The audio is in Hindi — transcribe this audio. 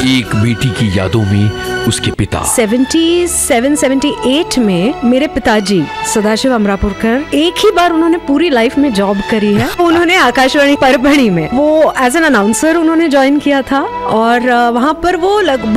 एक बेटी की यादों में उसके पिता 77-78 में मेरे पिताजी सदाशिव अमरापुरकर एक ही बार उन्होंने पूरी लाइफ में जॉब करी है। उन्होंने आकाशवाणी परभणी में वो एज एन अनाउंसर उन्होंने ज्वाइन किया था और वहाँ पर वो